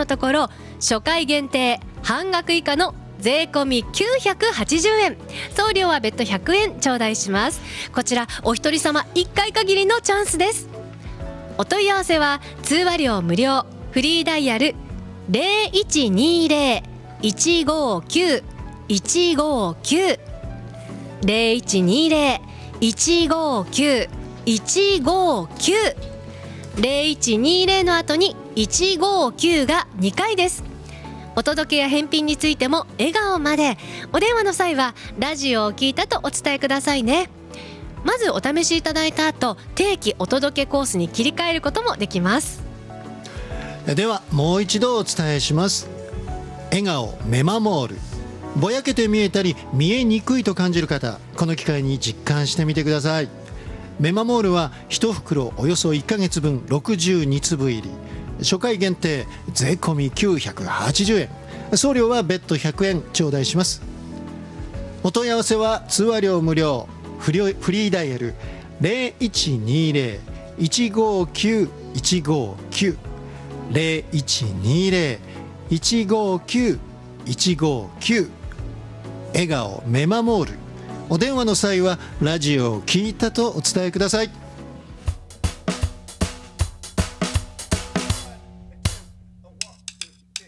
のところ初回限定半額以下の税込み980円、送料は別途100円頂戴します。こちらお一人様1回限りのチャンスです。お問い合わせは通話料無料、フリーダイヤル 0120-159-159 0120-159-159 0120の後に159が2回です。お届けや返品についても笑顔まで。お電話の際はラジオを聞いたとお伝えくださいね。まずお試しいただいた後、定期お届けコースに切り替えることもできます。 ではもう一度お伝えします。笑顔メマモール、ぼやけて見えたり見えにくいと感じる方、この機会に実感してみてください。メマモールは1袋およそ1ヶ月分62粒入り、初回限定税込み980円、送料は別途100円頂戴します。お問い合わせは通話料無料、フリーダイヤル 0120-159-159 0120-159-159 笑顔メマモール。お電話の際はラジオを聞いたとお伝えください。